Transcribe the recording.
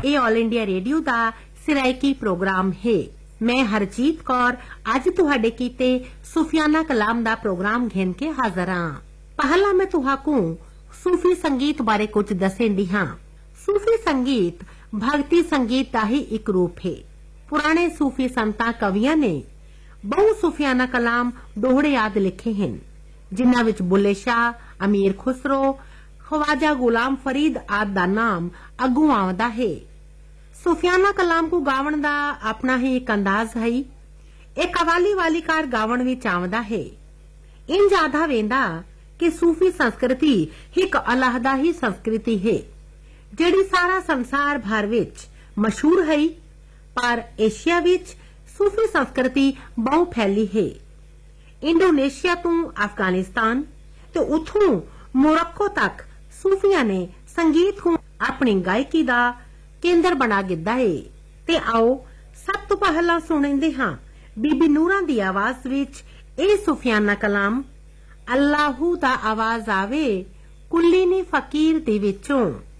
ਇਹ all India radio ਦਾ ਸਿਰਾਇਕੀ programme ਹੈ। ਮੈਂ ਹਰਜੀਤ ਕੌਰ ਅੱਜ ਤੁਹਾਡੇ ਕੀਤੇ ਸੂਫੀਆਨਾ ਕਲਾਮ ਦਾ ਪ੍ਰੋਗਰਾਮ ਘੇਨ ਕੇ ਹਾਜ਼ਰ ਹਾਂ। ਪਹਿਲਾਂ ਮੈਂ ਤੁਹਾਨੂੰ ਸੂਫੀ ਸੰਗੀਤ ਬਾਰੇ ਕੁਝ ਦੱਸੇਂਦੀ ਹਾਂ। ਸੂਫੀ ਸੰਗੀਤ ਭਗਤੀ ਸੰਗੀਤ ਦਾ ਹੀ ਇੱਕ ਰੂਪ ਹੈ। ਪੁਰਾਣੇ ਸੂਫੀ ਸੰਤਾਂ ਕਵੀਆਂ ਨੇ ਬਹੁ ਸੂਫੀਆਨਾ ਕਲਾਮ ਦੋਹੜੇ ਯਾਦ ਲਿਖੇ ਹਨ, ਜਿਨ੍ਹਾਂ ਵਿੱਚ ਬੁੱਲੇ ਸ਼ਾਹ, ਅਮੀਰ ਖੁਸਰੋ, ਖਵਾਜਾ ਗੁਲਾਮ ਫਰੀਦ ਆਦਿ ਦਾ ਨਾਮ ਅੱਗੋਂ ਆਉਂਦਾ ਹੈ। ਸੂਫੀਆਨਾ ਕਲਾਮ ਨੂੰ ਗਾਵਣ ਦਾ ਆਪਣਾ ਹੀ ਇੱਕ ਅੰਦਾਜ਼ ਹੈ। ਇਹ ਕਵਾਲੀ ਵਾਲੀਕਾਰ ਗਾਵਣ ਵਿੱਚ ਆਉਂਦਾ ਹੈ। ਇੰਜ ਆਖਦਾ ਵੇਂਦਾ ਕਿ ਸੂਫੀ ਸੰਸਕ੍ਰਿਤੀ ਇੱਕ ਅਲੱਹਦਾ ਹੀ ਸੰਸਕ੍ਰਿਤੀ ਹੈ, ਜਿਹੜੀ ਸਾਰਾ ਸੰਸਾਰ ਭਰ ਵਿੱਚ ਮਸ਼ਹੂਰ ਹੈ। ਪਰ ਏਸ਼ੀਆ ਵਿੱਚ ਸੂਫੀ ਸੰਸਕ੍ਰਿਤੀ ਬਹੁ ਫੈਲੀ ਹੈ। ਇੰਡੋਨੇਸ਼ੀਆ ਤੋਂ ਅਫਗਾਨਿਸਤਾਨ ਤੇ ਉੱਥੋਂ ਮੋਰੱਕੋ ਤੱਕ ਸੂਫੀਆਂ ਨੇ ਸੰਗੀਤ ਨੂੰ ਆਪਣੀ ਗਾਇਕੀ ਦਾ ਕੇਂਦਰ ਬਣਾ ਦਿੱਤਾ ਹੈ। ਤੇ ਆਓ ਸਭ ਤੋਂ ਪਹਿਲਾਂ ਸੁਣਦੇ ਹਾਂ ਬੀਬੀ ਨੂਰਾਂ ਦੀ ਆਵਾਜ਼ ਵਿੱਚ ਇਹ ਸੂਫੀਆਨਾ ਕਲਾਮ ਅੱਲਾਹੂ ਦਾ ਆਵਾਜ਼ ਆਵੇ ਕੁੱਲੀ ਨੀ ਫਕੀਰ ਦੇ ਵਿੱਚੋਂ।